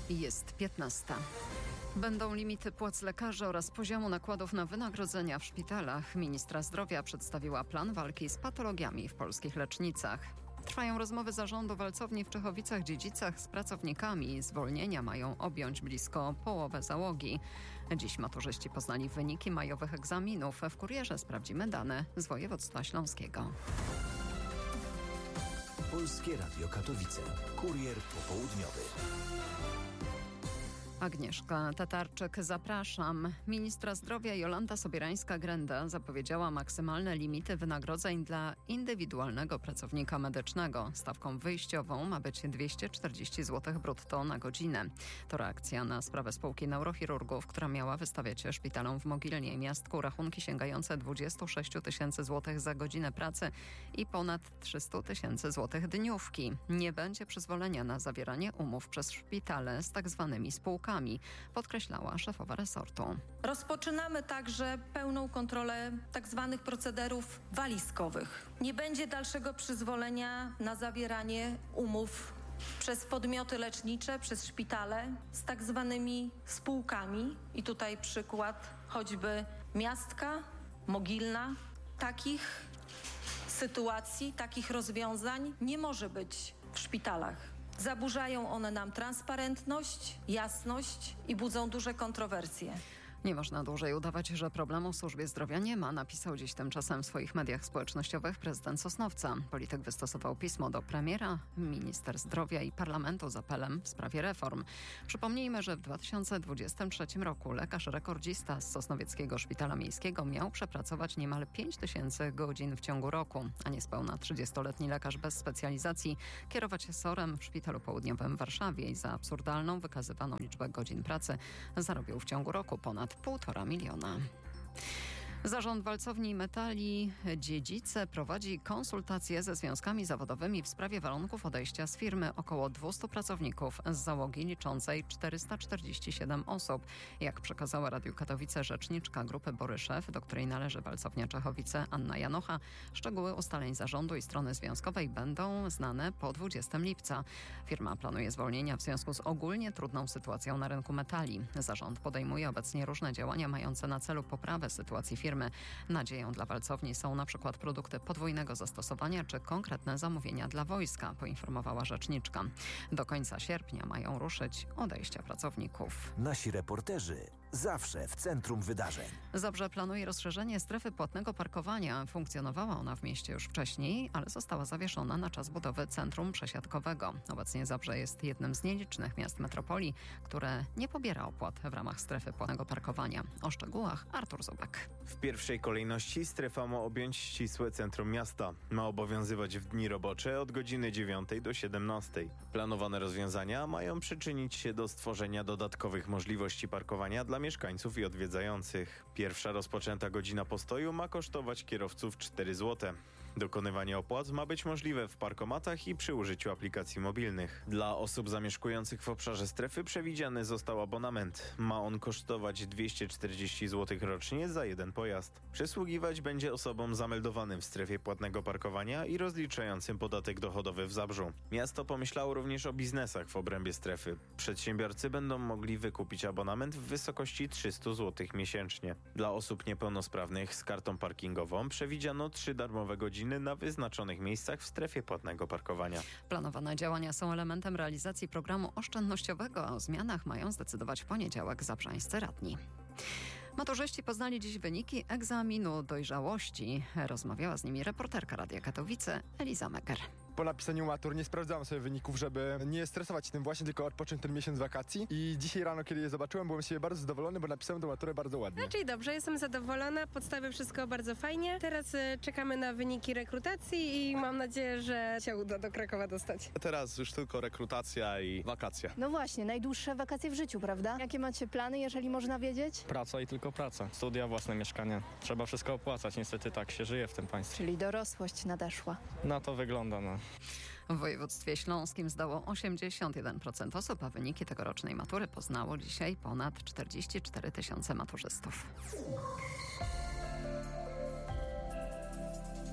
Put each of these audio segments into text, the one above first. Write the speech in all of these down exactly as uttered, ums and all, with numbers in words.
Jest piętnasta. Będą limity płac lekarzy oraz poziomu nakładów na wynagrodzenia w szpitalach. Ministra zdrowia przedstawiła plan walki z patologiami w polskich lecznicach. Trwają rozmowy zarządu walcowni w Czechowicach-Dziedzicach z pracownikami. Zwolnienia mają objąć blisko połowę załogi. Dziś maturzyści poznali wyniki majowych egzaminów. W Kurierze sprawdzimy dane z województwa śląskiego. Polskie Radio Katowice. Kurier popołudniowy. Agnieszka Tatarczyk, zapraszam. Ministra zdrowia Jolanta Sobierańska-Grenda zapowiedziała maksymalne limity wynagrodzeń dla indywidualnego pracownika medycznego. Stawką wyjściową ma być dwieście czterdzieści złotych brutto na godzinę. To reakcja na sprawę spółki neurochirurgów, która miała wystawiać szpitalom w Mogilnie i Miastku rachunki sięgające dwadzieścia sześć tysięcy złotych za godzinę pracy i ponad trzysta tysięcy złotych dniówki. Nie będzie przyzwolenia na zawieranie umów przez szpitale z tak zwanymi spółkami, podkreślała szefowa resortu. Rozpoczynamy także pełną kontrolę tak zwanych procederów walizkowych. Nie będzie dalszego przyzwolenia na zawieranie umów przez podmioty lecznicze, przez szpitale z tak zwanymi spółkami. I tutaj przykład choćby Miastka, Mogilna. Takich sytuacji, takich rozwiązań nie może być w szpitalach. Zaburzają one nam transparentność, jasność i budzą duże kontrowersje. Nie można dłużej udawać, że problemu w służbie zdrowia nie ma, napisał dziś tymczasem w swoich mediach społecznościowych prezydent Sosnowca. Polityk wystosował pismo do premiera, minister zdrowia i parlamentu z apelem w sprawie reform. Przypomnijmy, że w dwa tysiące dwudziestym trzecim roku lekarz rekordzista z Sosnowieckiego Szpitala Miejskiego miał przepracować niemal pięć tysięcy godzin w ciągu roku, a niespełna trzydziestoletni lekarz bez specjalizacji kierować sorem w Szpitalu Południowym w Warszawie i za absurdalną wykazywaną liczbę godzin pracy zarobił w ciągu roku ponad półtora miliona. Zarząd Walcowni Metali Dziedzice prowadzi konsultacje ze związkami zawodowymi w sprawie warunków odejścia z firmy około dwieście pracowników z załogi liczącej czterysta czterdzieści siedem osób. Jak przekazała Radiu Katowice rzeczniczka grupy Boryszew, do której należy Walcownia Czechowice, Anna Janocha, szczegóły ustaleń zarządu i strony związkowej będą znane po dwudziestego lipca. Firma planuje zwolnienia w związku z ogólnie trudną sytuacją na rynku metali. Zarząd podejmuje obecnie różne działania mające na celu poprawę sytuacji firmy. Nadzieją dla walcowni są na przykład produkty podwójnego zastosowania czy konkretne zamówienia dla wojska, poinformowała rzeczniczka. Do końca sierpnia mają ruszyć odejścia pracowników. Nasi reporterzy zawsze w centrum wydarzeń. Zabrze planuje rozszerzenie strefy płatnego parkowania. Funkcjonowała ona w mieście już wcześniej, ale została zawieszona na czas budowy centrum przesiadkowego. Obecnie Zabrze jest jednym z nielicznych miast metropolii, które nie pobiera opłat w ramach strefy płatnego parkowania. O szczegółach Artur Zubek. W pierwszej kolejności strefa ma objąć ścisłe centrum miasta. Ma obowiązywać w dni robocze od godziny dziewiątej do siedemnastej. Planowane rozwiązania mają przyczynić się do stworzenia dodatkowych możliwości parkowania dla mieszkańców i odwiedzających. Pierwsza rozpoczęta godzina postoju ma kosztować kierowców cztery złote. Dokonywanie opłat ma być możliwe w parkomatach i przy użyciu aplikacji mobilnych. Dla osób zamieszkujących w obszarze strefy przewidziany został abonament. Ma on kosztować dwieście czterdzieści złotych rocznie za jeden pojazd. Przysługiwać będzie osobom zameldowanym w strefie płatnego parkowania i rozliczającym podatek dochodowy w Zabrzu. Miasto pomyślało również o biznesach w obrębie strefy. Przedsiębiorcy będą mogli wykupić abonament w wysokości trzysta złotych miesięcznie. Dla osób niepełnosprawnych z kartą parkingową przewidziano trzy darmowe godziny na wyznaczonych miejscach w strefie płatnego parkowania. Planowane działania są elementem realizacji programu oszczędnościowego, a o zmianach mają zdecydować w poniedziałek zabrzańscy radni. Maturzyści poznali dziś wyniki egzaminu dojrzałości. Rozmawiała z nimi reporterka Radia Katowice Eliza Meger. Po napisaniu matur nie sprawdzałem sobie wyników, żeby nie stresować się tym właśnie, tylko odpocząć ten miesiąc wakacji. I dzisiaj rano, kiedy je zobaczyłem, byłem z siebie bardzo zadowolony, bo napisałem tę maturę bardzo ładnie. No czyli dobrze, jestem zadowolona, podstawy wszystko bardzo fajnie. Teraz y, czekamy na wyniki rekrutacji i mam nadzieję, że się uda do Krakowa dostać. Teraz już tylko rekrutacja i wakacje. No właśnie, najdłuższe wakacje w życiu, prawda? Jakie macie plany, jeżeli można wiedzieć? Praca i tylko praca. Studia, własne mieszkanie. Trzeba wszystko opłacać, niestety tak się żyje w tym państwie. Czyli dorosłość nadeszła. Na to wygląda, no. W województwie śląskim zdało osiemdziesiąt jeden procent osób, a wyniki tegorocznej matury poznało dzisiaj ponad czterdzieści cztery tysiące maturzystów.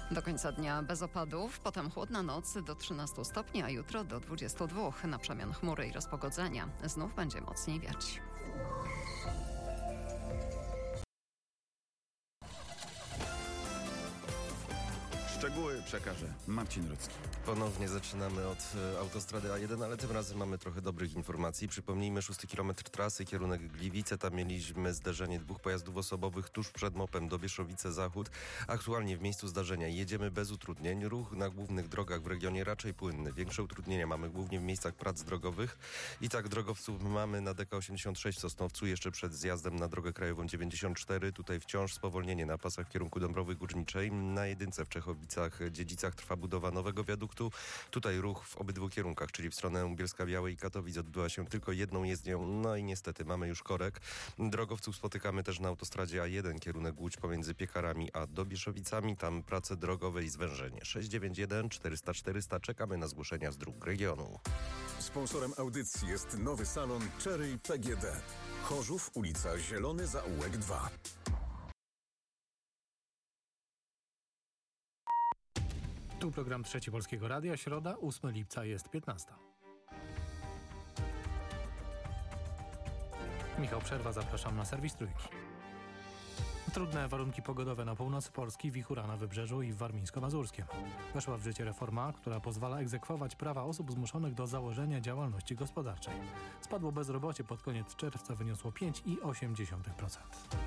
Do końca dnia bez opadów, potem chłodna noc do trzynastu stopni, a jutro do dwudziestu dwóch. Na przemian chmury i rozpogodzenia. Znów będzie mocniej wiać. Szczegóły przekaże Marcin Rudzki. Ponownie zaczynamy od e, autostrady A jeden, ale tym razem mamy trochę dobrych informacji. Przypomnijmy, szósty kilometr trasy, kierunek Gliwice. Tam mieliśmy zderzenie dwóch pojazdów osobowych tuż przed mopem do Bieszowice-Zachód. Aktualnie w miejscu zdarzenia jedziemy bez utrudnień. Ruch na głównych drogach w regionie raczej płynny. Większe utrudnienia mamy głównie w miejscach prac drogowych. I tak drogowców mamy na D K osiemdziesiąt sześć w Sosnowcu jeszcze przed zjazdem na drogę krajową dziewięćdziesiąt cztery. Tutaj wciąż spowolnienie na pasach w kierunku Dąbrowy Górniczej. Na jedynce w Czechowicach-Dziedzicach trwa budowa nowego wiaduktu. Tutaj ruch w obydwu kierunkach, czyli w stronę Bielska-Białej i Katowic odbyła się tylko jedną jezdnią. No i niestety mamy już korek. Drogowców spotykamy też na autostradzie A jeden, kierunek Łódź pomiędzy Piekarami a Dobieszowicami. Tam prace drogowe i zwężenie. sześć dziewięć jeden czterysta czterysta. Czekamy na zgłoszenia z dróg regionu. Sponsorem audycji jest nowy salon Cherry P G D. Chorzów, ulica Zielony Zaułek dwa. Tu program Trzeci Polskiego Radia, środa, ósmego lipca, jest piętnasta. Michał Przerwa, zapraszam na serwis Trójki. Trudne warunki pogodowe na północy Polski, wichura na Wybrzeżu i w Warmińsko-Mazurskiem. Weszła w życie reforma, która pozwala egzekwować prawa osób zmuszonych do założenia działalności gospodarczej. Spadło bezrobocie, pod koniec czerwca wyniosło pięć i osiem dziesiątych procent.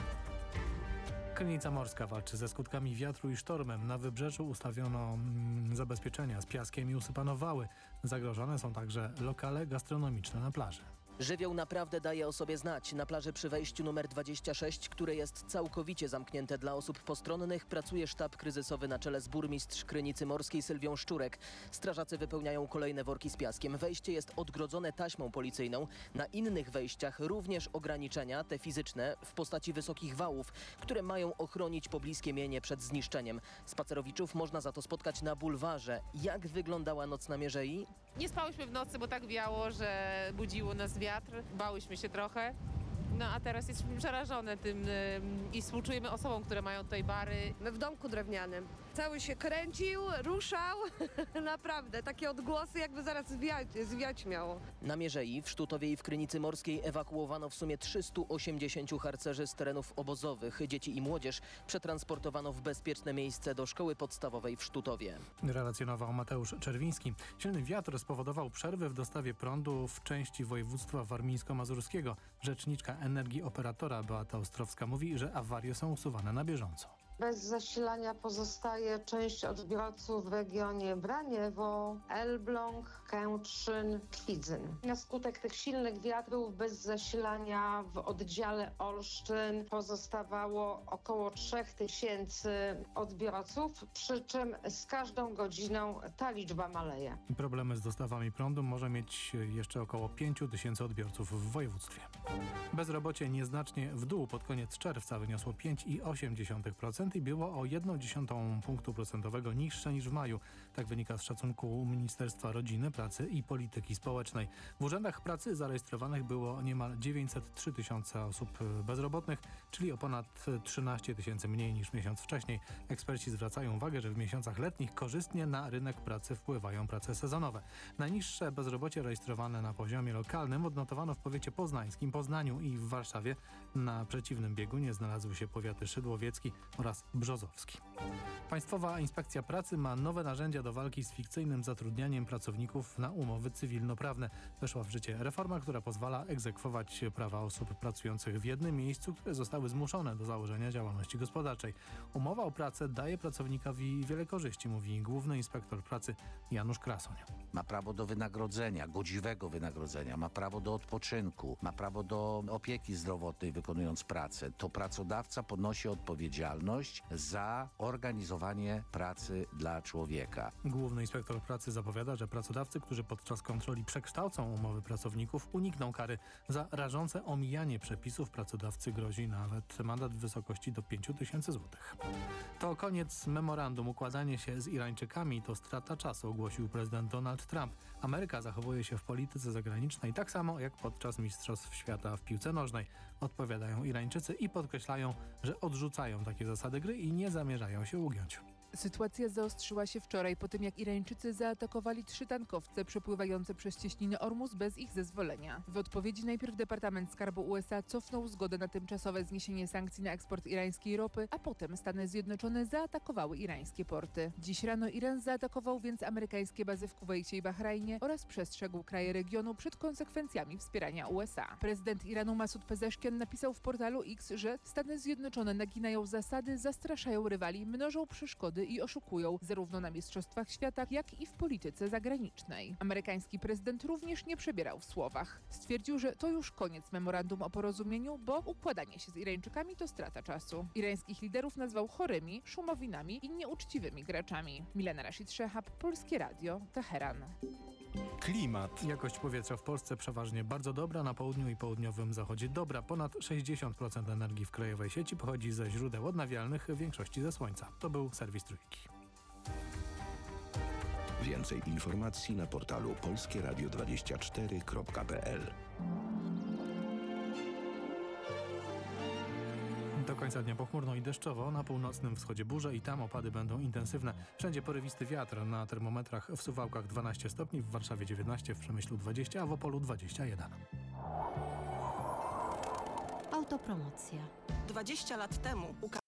Krynica Morska walczy ze skutkami wiatru i sztormem. Na Wybrzeżu ustawiono mm, zabezpieczenia z piaskiem i usypano wały. Zagrożone są także lokale gastronomiczne na plaży. Żywioł naprawdę daje o sobie znać. Na plaży przy wejściu numer dwadzieścia sześć, które jest całkowicie zamknięte dla osób postronnych, pracuje sztab kryzysowy na czele z burmistrz Krynicy Morskiej Sylwią Szczurek. Strażacy wypełniają kolejne worki z piaskiem. Wejście jest odgrodzone taśmą policyjną. Na innych wejściach również ograniczenia, te fizyczne, w postaci wysokich wałów, które mają ochronić pobliskie mienie przed zniszczeniem. Spacerowiczów można za to spotkać na bulwarze. Jak wyglądała noc na Mierzei? Nie spałyśmy w nocy, bo tak wiało, że budziło nas wiatr. Bałyśmy się trochę. No a teraz jesteśmy przerażone tym yy, i współczujemy osobom, które mają tutaj bary. My w domku drewnianym. Cały się kręcił, ruszał. Naprawdę, takie odgłosy jakby zaraz zwiać, zwiać miało. Na Mierzei, w Sztutowie i w Krynicy Morskiej ewakuowano w sumie trzystu osiemdziesięciu harcerzy z terenów obozowych. Dzieci i młodzież przetransportowano w bezpieczne miejsce do szkoły podstawowej w Sztutowie. Relacjonował Mateusz Czerwiński. Silny wiatr spowodował przerwy w dostawie prądu w części województwa warmińsko-mazurskiego. Rzeczniczka energii operatora Beata Ostrowska mówi, że awarie są usuwane na bieżąco. Bez zasilania pozostaje część odbiorców w regionie Braniewo, Elbląg, Kętrzyn, Kwidzyn. Na skutek tych silnych wiatrów bez zasilania w oddziale Olsztyn pozostawało około trzech tysięcy odbiorców, przy czym z każdą godziną ta liczba maleje. Problemy z dostawami prądu może mieć jeszcze około pięciu tysięcy odbiorców w województwie. Bezrobocie nieznacznie w dół, pod koniec czerwca wyniosło pięć i osiem dziesiątych procent i było o jedną dziesiątą punktu procentowego niższe niż w maju. Tak wynika z szacunku Ministerstwa Rodziny, Pracy i Polityki Społecznej. W urzędach pracy zarejestrowanych było niemal dziewięćset trzy tysiące osób bezrobotnych, czyli o ponad trzynaście tysięcy mniej niż miesiąc wcześniej. Eksperci zwracają uwagę, że w miesiącach letnich korzystnie na rynek pracy wpływają prace sezonowe. Najniższe bezrobocie rejestrowane na poziomie lokalnym odnotowano w powiecie poznańskim, Poznaniu i w Warszawie. Na przeciwnym biegunie znalazły się powiaty szydłowiecki oraz brzozowski. Państwowa Inspekcja Pracy ma nowe narzędzia do walki z fikcyjnym zatrudnianiem pracowników na umowy cywilnoprawne. Weszła w życie reforma, która pozwala egzekwować prawa osób pracujących w jednym miejscu, które zostały zmuszone do założenia działalności gospodarczej. Umowa o pracę daje pracownikowi wiele korzyści, mówi główny inspektor pracy Janusz Krasoń. Ma prawo do wynagrodzenia, godziwego wynagrodzenia, ma prawo do odpoczynku, ma prawo do opieki zdrowotnej wykonując pracę. To pracodawca ponosi odpowiedzialność za organizowanie pracy dla człowieka. Główny inspektor pracy zapowiada, że pracodawcy, którzy podczas kontroli przekształcą umowy pracowników, unikną kary. Za rażące omijanie przepisów pracodawcy grozi nawet mandat w wysokości do pięciu tysięcy złotych. To koniec memorandum. Układanie się z Irańczykami to strata czasu, ogłosił prezydent Donald Trump. Ameryka zachowuje się w polityce zagranicznej tak samo jak podczas Mistrzostw Świata w piłce nożnej. Odpowiadają Irańczycy i podkreślają, że odrzucają takie zasady gry i nie zamierzają się ugiąć. Sytuacja zaostrzyła się wczoraj po tym, jak Irańczycy zaatakowali trzy tankowce przepływające przez cieśninę Ormus bez ich zezwolenia. W odpowiedzi najpierw Departament Skarbu U S A cofnął zgodę na tymczasowe zniesienie sankcji na eksport irańskiej ropy, a potem Stany Zjednoczone zaatakowały irańskie porty. Dziś rano Iran zaatakował więc amerykańskie bazy w Kuwejcie i Bahrajnie oraz przestrzegł kraje regionu przed konsekwencjami wspierania U S A. Prezydent Iranu Masud Pezeshkian napisał w portalu X, że Stany Zjednoczone naginają zasady, zastraszają rywali, mnożą przeszkody i oszukują zarówno na mistrzostwach świata, jak i w polityce zagranicznej. Amerykański prezydent również nie przebierał w słowach. Stwierdził, że to już koniec memorandum o porozumieniu, bo układanie się z Irańczykami to strata czasu. Irańskich liderów nazwał chorymi, szumowinami i nieuczciwymi graczami. Milena Rashid-Szehab, Polskie Radio, Teheran. Klimat. Jakość powietrza w Polsce przeważnie bardzo dobra, na południu i południowym zachodzie dobra. Ponad sześćdziesiąt procent energii w krajowej sieci pochodzi ze źródeł odnawialnych, w większości ze słońca. To był serwis Trójki. Więcej informacji na portalu polskie radio dwadzieścia cztery kropka p l. Do końca dnia pochmurno i deszczowo, na północnym wschodzie burze i tam opady będą intensywne. Wszędzie porywisty wiatr, na termometrach w Suwałkach dwanaście stopni, w Warszawie dziewiętnaście, w Przemyślu dwadzieścia, a w Opolu dwadzieścia jeden. Autopromocja. dwadzieścia lat temu